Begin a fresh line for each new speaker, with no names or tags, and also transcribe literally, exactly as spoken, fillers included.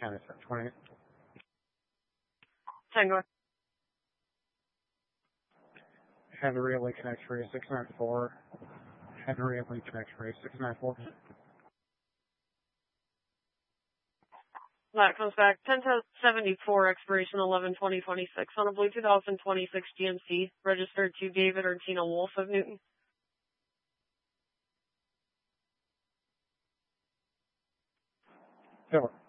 County seven twenty.
Tango.
Henry Lincoln X-ray six nine four. Henry Lincoln X-ray six nine four.
That comes back ten seventy-four, expiration eleven twenty twenty-six on a blue two thousand twenty-six G M C, registered to David or Tina Wolf of Newton.
Philip.